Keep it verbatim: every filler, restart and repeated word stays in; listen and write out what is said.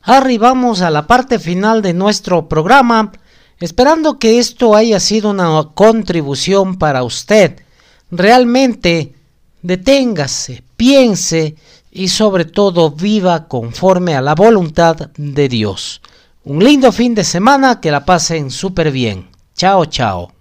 arribamos a la parte final de nuestro programa, esperando que esto haya sido una contribución para usted. Realmente, deténgase, piense y sobre todo viva conforme a la voluntad de Dios. Un lindo fin de semana, que la pasen súper bien. Chao, chao.